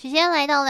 时间来到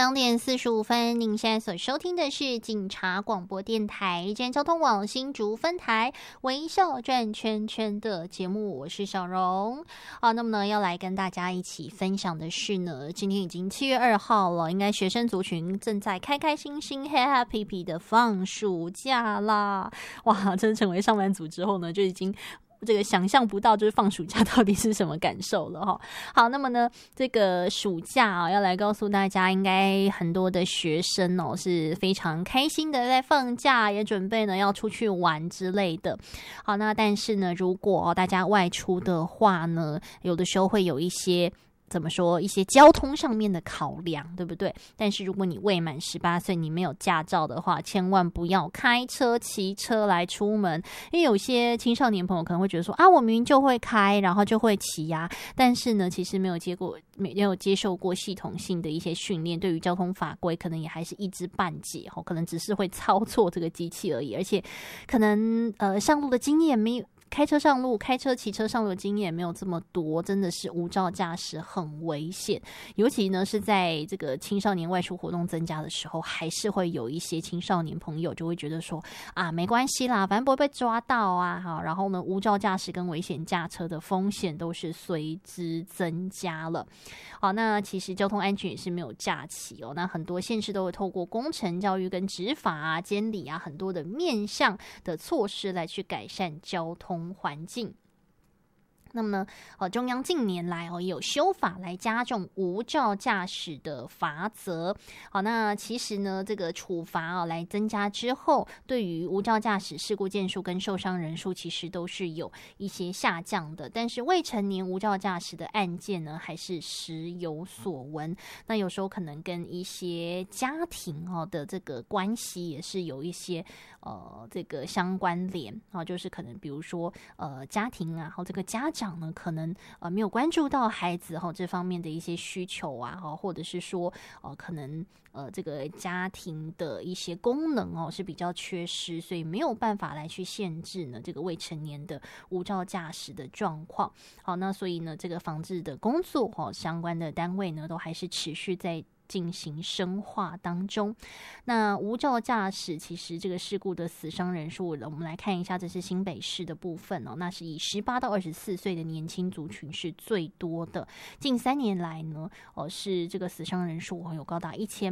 2:45，您现在所收听的是警察广播电台宜兰交通网新竹分台微笑转圈圈的节目，我是小荣。那么呢，要来跟大家一起分享的是呢，今天已经7月2号了，应该学生族群正在开开心心、happy 的放暑假啦。哇，真成为上班族之后呢，就已经这个想象不到就是放暑假到底是什么感受了哈。好，那么呢，这个暑假要来告诉大家，应该很多的学生是非常开心的在放假，也准备呢要出去玩之类的。好，那但是呢，如果大家外出的话呢，有的时候会有一些怎么说一些交通上面的考量，对不对？但是如果你未满18岁，你没有驾照的话，千万不要开车、骑车来出门，因为有些青少年朋友可能会觉得说我明明就会开，然后就会骑呀，但是呢，其实没有接受过系统性的一些训练，对于交通法规可能也还是一知半解，可能只是会操作这个机器而已，而且可能上路的经验没有。开车、骑车上路的经验没有这么多，真的是无照驾驶很危险。尤其呢是在这个青少年外出活动增加的时候，还是会有一些青少年朋友就会觉得说没关系啦，反正不会被抓到啊。然后呢，无照驾驶跟危险驾车的风险都是随之增加了。好，那其实交通安全也是没有假期哦。那很多县市都会透过工程教育跟执法监理很多的面向的措施来去改善交通环境。那么呢，中央近年来也有修法来加重无照驾驶的罚则。好，那其实呢，这个处罚来增加之后，对于无照驾驶事故件数跟受伤人数其实都是有一些下降的。但是未成年无照驾驶的案件呢，还是时有所闻。那有时候可能跟一些家庭的这个关系也是有一些这个相关联就是可能比如说家庭这个家长呢，可能没有关注到孩子这方面的一些需求或者是说可能这个家庭的一些功能是比较缺失，所以没有办法来去限制呢这个未成年的无照驾驶的状况。好，那所以呢，这个防治的工作相关的单位呢，都还是持续在进行深化当中。那无照驾驶其实这个事故的死伤人数，我们来看一下，这是新北市的部分那是以18到24岁的年轻族群是最多的。近3年来呢，是这个死伤人数有高达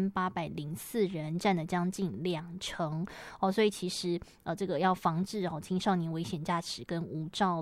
1804人，占了将近20%所以其实这个要防治青少年危险驾驶跟无照